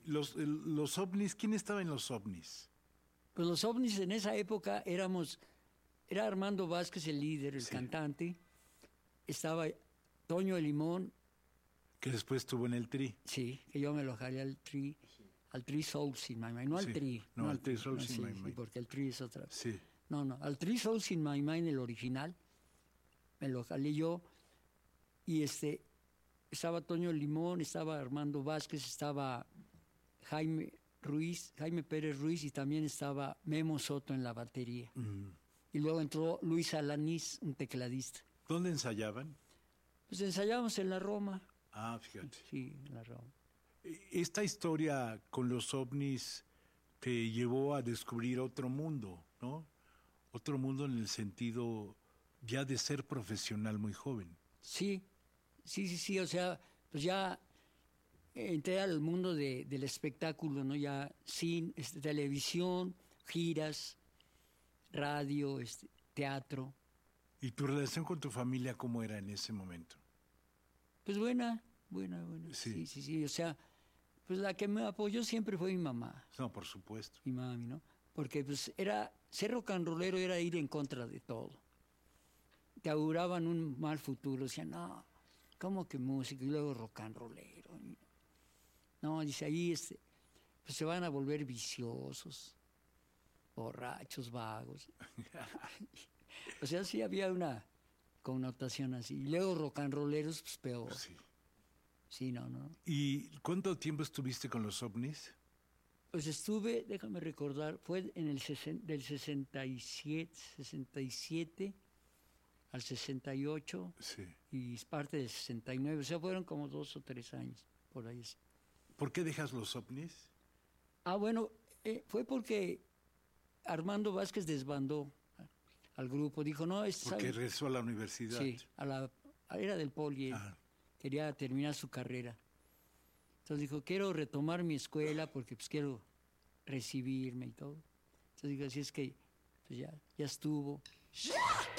los ovnis, ¿quién estaba en los ovnis? Pues los ovnis en esa época era Armando Vázquez el líder, el cantante, estaba Toño de Limón. Que después estuvo en el Tri. Sí, que yo me lo jalé al Tri Souls in My Mind, no al Tri. No, al Tri Souls in My Mind. Sí, porque el Tri es otra. Sí. No, al Tri Souls in My Mind, el original, me lo jalé yo, y estaba Toño Limón, estaba Armando Vázquez, estaba Jaime Pérez Ruiz, y también estaba Memo Soto en la batería. Y luego entró Luis Alanís, un tecladista. ¿Dónde ensayaban? Pues ensayábamos en la Roma. Ah, fíjate. Sí, en la Roma. Esta historia con los ovnis te llevó a descubrir otro mundo, ¿no? Otro mundo en el sentido ya de ser profesional muy joven. Sí, o sea, pues ya entré al mundo del espectáculo, ¿no? Ya cine, televisión, giras, radio, teatro. ¿Y tu relación con tu familia cómo era en ese momento? Pues buena. Sí, o sea, pues la que me apoyó siempre fue mi mamá. No, por supuesto. Mi mami, ¿no? Porque pues ser rock and rollero era ir en contra de todo. Te auguraban un mal futuro, decían, no, ¿cómo que música? Y luego rock and rollero. No, dice, ahí pues se van a volver viciosos, borrachos, vagos. O sea, sí había una connotación así. Y luego rock and rolleros, pues peor. Sí. Sí, no. ¿Y cuánto tiempo estuviste con los ovnis? Pues estuve, déjame recordar, fue en del 67 al 68, sí, y parte del 69, o sea, fueron como 2 o 3 años, por ahí. ¿Por qué dejas los ovnis? Bueno, fue porque Armando Vázquez desbandó al grupo, dijo, no, porque regresó a la universidad. Sí, era del Poli, quería terminar su carrera. Entonces dijo, quiero retomar mi escuela porque pues quiero recibirme y todo. Entonces dijo, así es que pues ya estuvo.